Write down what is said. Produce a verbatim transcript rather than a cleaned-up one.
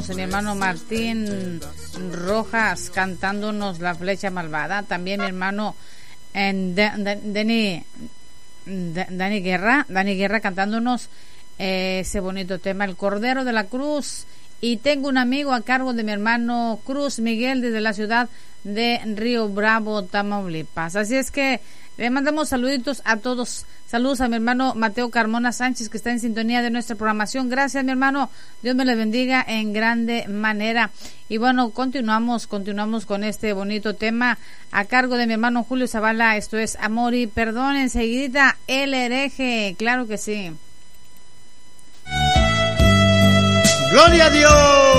Mi hermano Martín Rojas cantándonos La Flecha Malvada. También mi hermano en de, de, Dani, de, Dani Guerra, Dani Guerra cantándonos eh, ese bonito tema, El Cordero de la Cruz. Y tengo un amigo a cargo de mi hermano Cruz Miguel desde la ciudad de Río Bravo, Tamaulipas. Así es que le mandamos saluditos a todos. Saludos a mi hermano Mateo Carmona Sánchez, que está en sintonía de nuestra programación. Gracias, mi hermano. Dios me les bendiga en grande manera. Y bueno, continuamos, continuamos con este bonito tema a cargo de mi hermano Julio Zavala. Esto es Amor y Perdón. Enseguidita, El Hereje. Claro que sí. ¡Gloria a Dios!